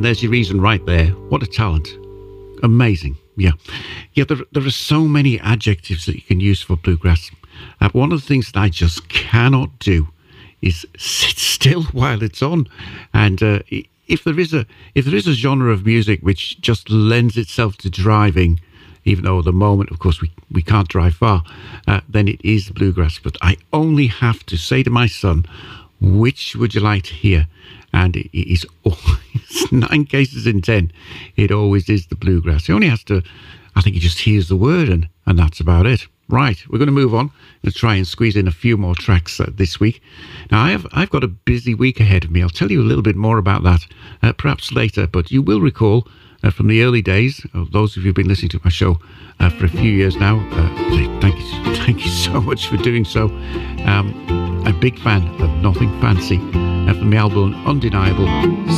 there's your reason right there. What a talent. Amazing. Yeah. There are so many adjectives that you can use for bluegrass. One of the things that I just cannot do is sit still while it's on. And if there is a genre of music which just lends itself to driving, even though at the moment, of course, we can't drive far, then it is bluegrass. But I only have to say to my son, which would you like to hear? And it is always 9 cases in 10. It always is the bluegrass. He only has to, I think he just hears the word and that's about it. Right, we're going to move on and try and squeeze in a few more tracks this week. Now, I've got a busy week ahead of me. I'll tell you a little bit more about that perhaps later, but you will recall from the early days, those of you who've been listening to my show for a few years now, thank you so much for doing so. A big fan of Nothing Fancy from the album Undeniable.